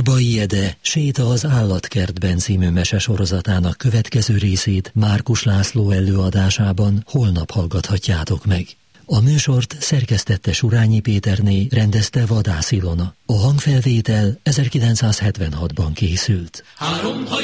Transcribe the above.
Orbai Ede Séta az állatkertben című mesesorozatának következő részét Márkus László előadásában holnap hallgathatjátok meg. A műsort szerkesztette Surányi Péterné, rendezte Vadász Ilona. A hangfelvétel 1976-ban készült.